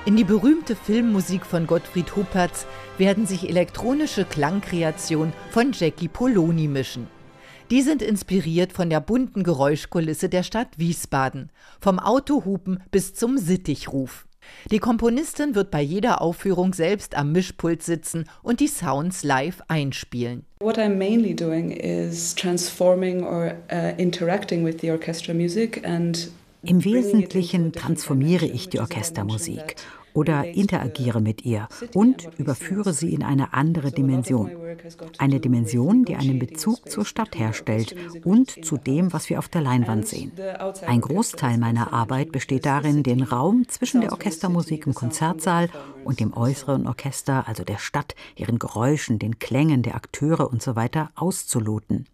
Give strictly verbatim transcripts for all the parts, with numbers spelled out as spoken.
In die berühmte Filmmusik von Gottfried Huppertz werden sich elektronische Klangkreationen von Jackie Poloni mischen. Die sind inspiriert von der bunten Geräuschkulisse der Stadt Wiesbaden, vom Autohupen bis zum Sittichruf. Die Komponistin wird bei jeder Aufführung selbst am Mischpult sitzen und die Sounds live einspielen. What I'm mainly doing is transforming or uh, interacting with the orchestra music and Im Wesentlichen transformiere ich die Orchestermusik oder interagiere mit ihr und überführe sie in eine andere Dimension. Eine Dimension, die einen Bezug zur Stadt herstellt und zu dem, was wir auf der Leinwand sehen. Ein Großteil meiner Arbeit besteht darin, den Raum zwischen der Orchestermusik im Konzertsaal und dem äußeren Orchester, also der Stadt, ihren Geräuschen, den Klängen der Akteure usw. auszuloten.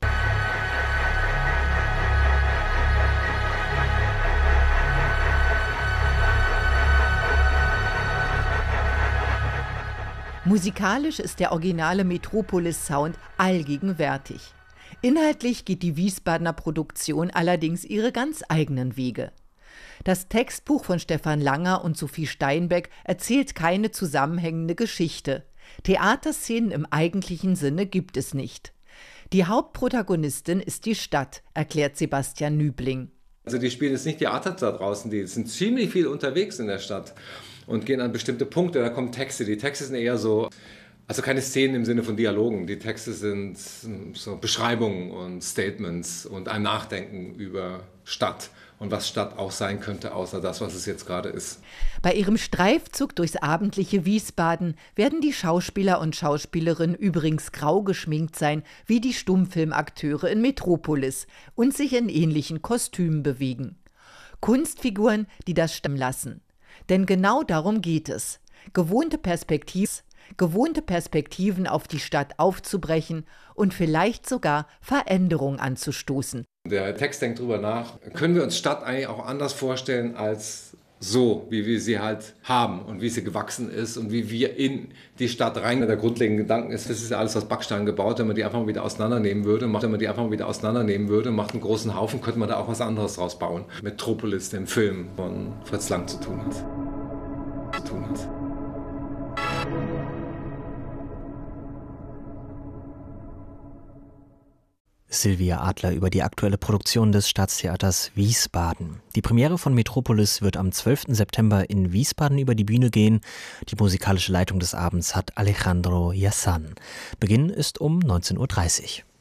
Musikalisch ist der originale Metropolis-Sound allgegenwärtig. Inhaltlich geht die Wiesbadener Produktion allerdings ihre ganz eigenen Wege. Das Textbuch von Stefan Langer und Sophie Steinbeck erzählt keine zusammenhängende Geschichte. Theaterszenen im eigentlichen Sinne gibt es nicht. Die Hauptprotagonistin ist die Stadt, erklärt Sebastian Nübling. Also die spielen jetzt nicht Theater da draußen, die sind ziemlich viel unterwegs in der Stadt und gehen an bestimmte Punkte, da kommen Texte. Die Texte sind eher so, also keine Szenen im Sinne von Dialogen. Die Texte sind so Beschreibungen und Statements und ein Nachdenken über Stadt und was Stadt auch sein könnte, außer das, was es jetzt gerade ist. Bei ihrem Streifzug durchs abendliche Wiesbaden werden die Schauspieler und Schauspielerinnen übrigens grau geschminkt sein, wie die Stummfilmakteure in Metropolis und sich in ähnlichen Kostümen bewegen. Kunstfiguren, die das stimmen lassen. Denn genau darum geht es. Gewohnte Perspektiven, gewohnte Perspektiven auf die Stadt aufzubrechen und vielleicht sogar Veränderungen anzustoßen. Der Text denkt darüber nach, können wir uns Stadt eigentlich auch anders vorstellen als so, wie wir sie halt haben und wie sie gewachsen ist und wie wir in die Stadt rein. Der grundlegende Gedanke ist, das ist ja alles aus Backstein gebaut, wenn man die einfach mal wieder auseinandernehmen würde, macht, wenn man die einfach mal wieder auseinandernehmen würde, macht einen großen Haufen, könnte man da auch was anderes draus bauen. Metropolis, dem Film von Fritz Lang zu tun hat. Zu tun hat. Silvia Adler über die aktuelle Produktion des Staatstheaters Wiesbaden. Die Premiere von Metropolis wird am zwölften September in Wiesbaden über die Bühne gehen. Die musikalische Leitung des Abends hat Alejandro Yassan. Beginn ist um neunzehn Uhr dreißig.